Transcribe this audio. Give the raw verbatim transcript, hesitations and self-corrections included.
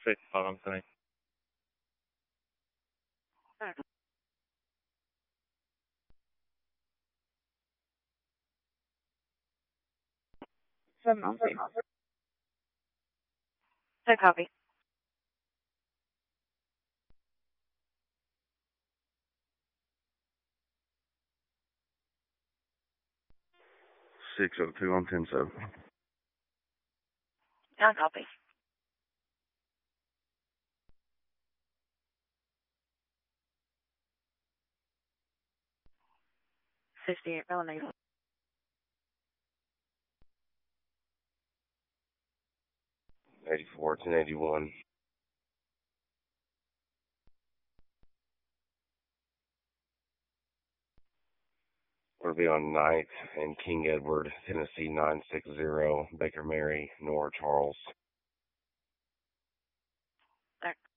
fifty-five, I'm saying. Seven Mountain. I copy. six oh two on ten seven. I copy. sixty-eight millimeters. eighty-four, ten eighty-one. We'll be on ninth and King Edward, Tennessee nine six zero, Baker Mary, Nora Charles.